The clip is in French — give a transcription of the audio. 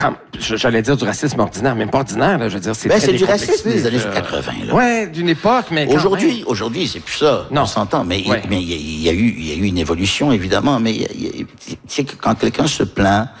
J'allais dire du racisme ordinaire, même pas ordinaire, là, je veux dire, c'est c'est du racisme des années 80, là. Ouais, d'une époque, mais Aujourd'hui, c'est plus ça. Non. On s'entend, mais il y a eu une évolution, évidemment, mais tu sais que quand quelqu'un se plaint